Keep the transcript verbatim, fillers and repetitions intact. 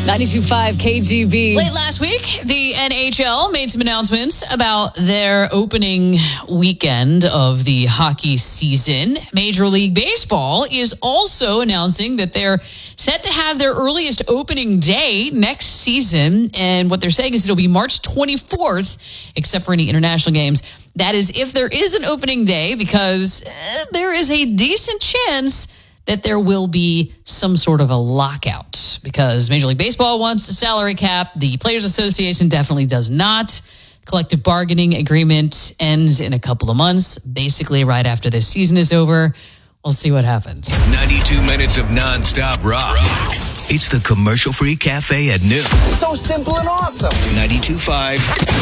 ninety-two point five K G B. Late last week, the N H L made some announcements about their opening weekend of the hockey season. Major League Baseball is also announcing that they're set to have their earliest opening day next season. And what they're saying is it'll be March twenty-fourth, except for any international games. That is if there is an opening day, because uh, there is a decent chance that there will be some sort of a lockout, because Major League Baseball wants a salary cap. The Players Association definitely does not. Collective bargaining agreement ends in a couple of months, basically right after this season is over. We'll see what happens. ninety-two minutes of nonstop rock. It's the Commercial Free Cafe at noon. So simple and awesome. ninety-two point five